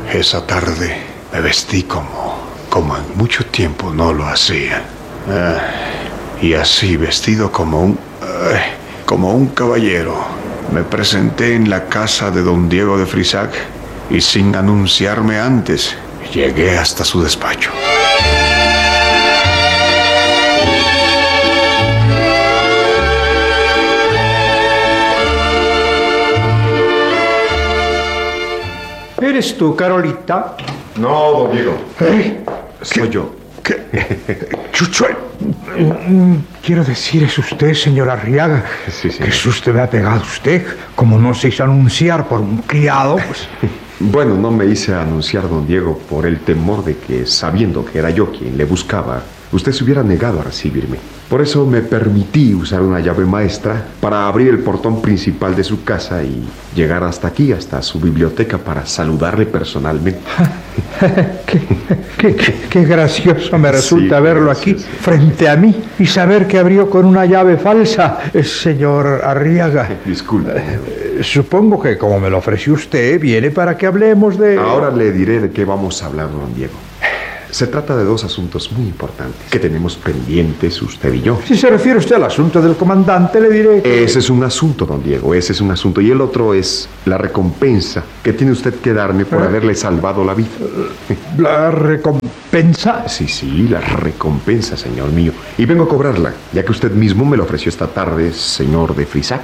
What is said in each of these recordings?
Esa tarde me vestí como en mucho tiempo no lo hacía. Y así, vestido como un caballero, me presenté en la casa de don Diego de Frisac y sin anunciarme antes, llegué hasta su despacho. ¿Eres tú, Carolita? No, don Diego. Soy yo. ¿Qué? Chucho, quiero decir, es usted, señor Arriaga. Sí. ¿Qué susto me ha pegado usted? Como no se hizo anunciar por un criado, pues... Bueno, no me hice anunciar, don Diego, por el temor de que, sabiendo que era yo quien le buscaba, usted se hubiera negado a recibirme. Por eso me permití usar una llave maestra para abrir el portón principal de su casa y llegar hasta aquí, hasta su biblioteca, para saludarle personalmente. Qué gracioso me resulta verlo aquí, frente a mí, y saber que abrió con una llave falsa, señor Arriaga. Disculpe. Supongo que, como me lo ofreció usted, viene para que hablemos de... Ahora le diré de qué vamos a hablar, don Diego. Se trata de dos asuntos muy importantes que tenemos pendientes usted y yo. Si se refiere usted al asunto del comandante, le diré que... Ese es un asunto, don Diego, ese es un asunto. Y el otro es la recompensa que tiene usted que darme por haberle salvado la vida. ¿La recompensa? Sí, la recompensa, señor mío. Y vengo a cobrarla, ya que usted mismo me lo ofreció esta tarde, señor de Frisac.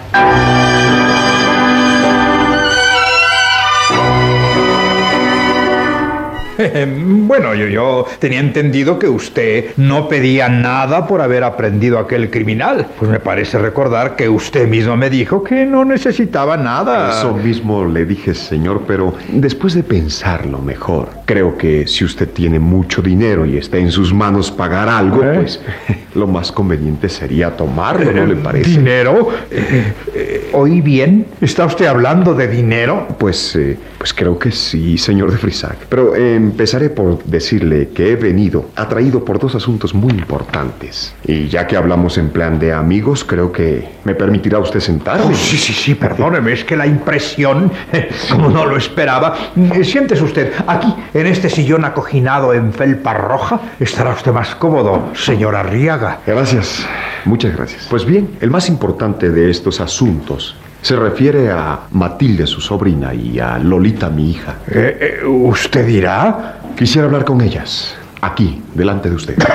Bueno, yo tenía entendido que usted no pedía nada por haber aprendido a aquel criminal. Pues me parece recordar que usted mismo me dijo que no necesitaba nada. Eso mismo le dije, señor, pero después de pensarlo mejor, creo que si usted tiene mucho dinero y está en sus manos pagar algo, pues lo más conveniente sería tomarlo, ¿no le parece? ¿Dinero? ¿Oí bien? ¿Está usted hablando de dinero? Pues creo que sí, señor de Frisac. Pero empezaré por decirle que he venido atraído por dos asuntos muy importantes. Y ya que hablamos en plan de amigos, creo que me permitirá usted sentarme. Sí, perdóneme, es que la impresión, como no lo esperaba... Siéntese usted, aquí, en este sillón acoginado en felpa roja, estará usted más cómodo, señor Arriaga. Gracias, muchas gracias. Pues bien, el más importante de estos asuntos se refiere a Matilde, su sobrina, y a Lolita, mi hija. ¿Usted dirá? Quisiera hablar con ellas, aquí, delante de usted.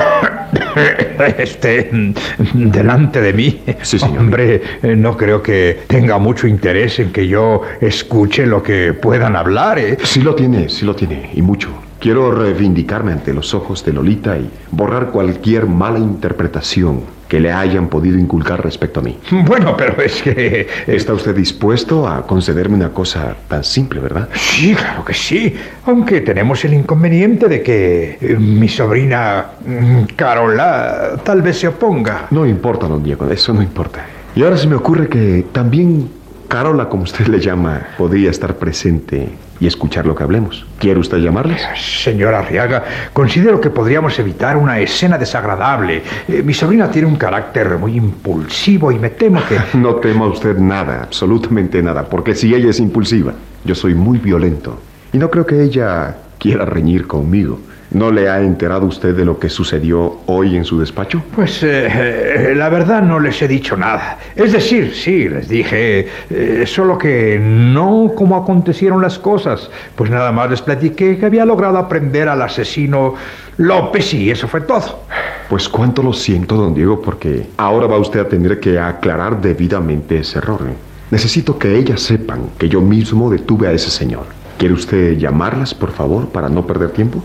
Delante de mí. Sí, señor. Hombre, no creo que tenga mucho interés en que yo escuche lo que puedan hablar, ¿eh? Sí lo tiene, y mucho. Quiero reivindicarme ante los ojos de Lolita y borrar cualquier mala interpretación que le hayan podido inculcar respecto a mí. Bueno, pero es que... ¿Está usted dispuesto a concederme una cosa tan simple, verdad? Sí, claro que sí. Aunque tenemos el inconveniente de que mi sobrina Carola tal vez se oponga. No importa, don Diego, eso no importa. Y ahora se me ocurre que también Carola, como usted le llama, podría estar presente y escuchar lo que hablemos. ¿Quiere usted llamarle? Señor Arriaga, considero que podríamos evitar una escena desagradable. Mi sobrina tiene un carácter muy impulsivo y me temo que... No tema usted nada, absolutamente nada, porque si ella es impulsiva, yo soy muy violento. Y no creo que ella quiera reñir conmigo. ¿No le ha enterado usted de lo que sucedió hoy en su despacho? Pues la verdad no les he dicho nada. Es decir, sí, les dije, solo que no cómo acontecieron las cosas. Pues nada más les platiqué que había logrado aprender al asesino López y eso fue todo. Pues cuánto lo siento, don Diego, porque ahora va usted a tener que aclarar debidamente ese error. Necesito que ellas sepan que yo mismo detuve a ese señor. ¿Quiere usted llamarlas, por favor, para no perder tiempo?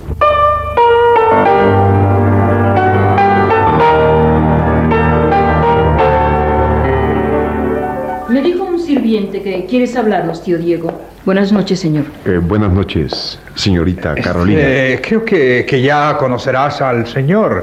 Me dijo un sirviente que quieres hablarnos, tío Diego. Buenas noches, señor. Buenas noches, señorita Carolina. Creo que ya conocerás al señor.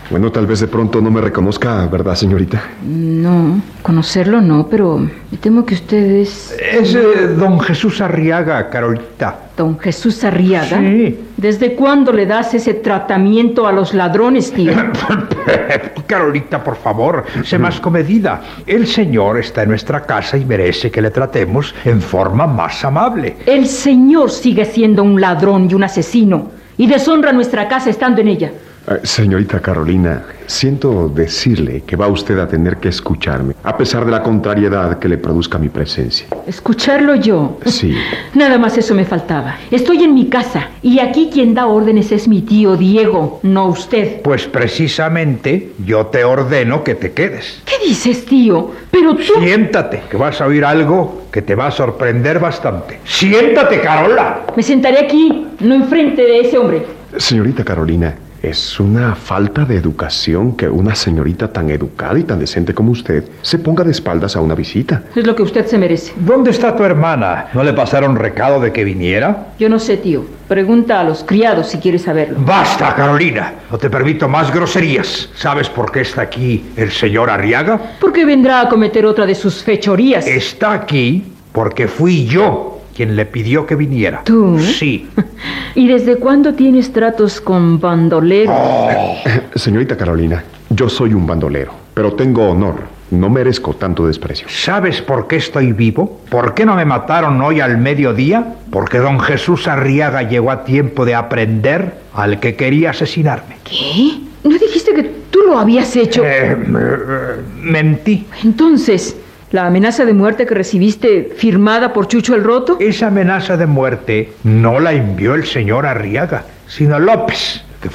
Bueno, tal vez de pronto no me reconozca, ¿verdad, señorita? No, conocerlo no, pero me temo que usted es... Es don Jesús Arriaga, Carolita. ¿Don Jesús Arriaga? Sí. ¿Desde cuándo le das ese tratamiento a los ladrones, tío? Carolita, por favor, sé más comedida. El señor está en nuestra casa y merece que le tratemos en forma más amable. El señor sigue siendo un ladrón y un asesino y deshonra nuestra casa estando en ella. Señorita Carolina, siento decirle que va usted a tener que escucharme, a pesar de la contrariedad que le produzca mi presencia. ¿Escucharlo yo? Sí. Nada más eso me faltaba. Estoy en mi casa y aquí quien da órdenes es mi tío Diego, no usted. Pues precisamente yo te ordeno que te quedes. ¿Qué dices, tío? Pero tú... Siéntate, que vas a oír algo que te va a sorprender bastante. ¡Siéntate, Carola! Me sentaré aquí, no enfrente de ese hombre. Señorita Carolina, es una falta de educación que una señorita tan educada y tan decente como usted se ponga de espaldas a una visita. Es lo que usted se merece. ¿Dónde está tu hermana? ¿No le pasaron recado de que viniera? Yo no sé, tío. Pregunta a los criados si quieres saberlo. ¡Basta, Carolina! No te permito más groserías. ¿Sabes por qué está aquí el señor Arriaga? Porque vendrá a cometer otra de sus fechorías. Está aquí porque fui yo quien le pidió que viniera. ¿Tú? Sí. ¿Y desde cuándo tienes tratos con bandoleros? Señorita Carolina, yo soy un bandolero, pero tengo honor. No merezco tanto desprecio. ¿Sabes por qué estoy vivo? ¿Por qué no me mataron hoy al mediodía? Porque don Jesús Arriaga llegó a tiempo de aprender al que quería asesinarme. ¿Qué? ¿No dijiste que tú lo habías hecho? Mentí. Entonces, ¿la amenaza de muerte que recibiste firmada por Chucho el Roto? Esa amenaza de muerte no la envió el señor Arriaga, sino López.